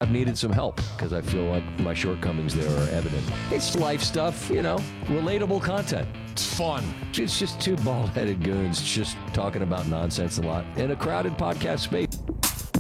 I've needed some help because I feel like my shortcomings there are evident. It's life stuff, relatable content. It's fun. It's just two bald-headed goons just talking about nonsense a lot in a crowded podcast space.